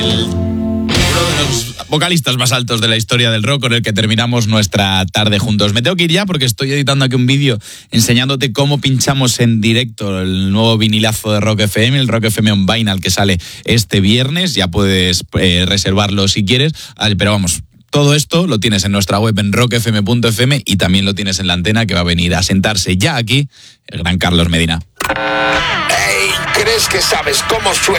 uno de los vocalistas más altos de la historia del rock con el que terminamos nuestra tarde juntos. Me tengo que ir ya porque estoy editando aquí un vídeo enseñándote cómo pinchamos en directo el nuevo vinilazo de Rock FM, el Rock FM on Vinyl, que sale este viernes. Ya puedes reservarlo si quieres, pero vamos, todo esto lo tienes en nuestra web en rockfm.fm y también lo tienes en la antena, que va a venir a sentarse ya aquí el gran Carlos Medina. Hey, ¿crees que sabes cómo suena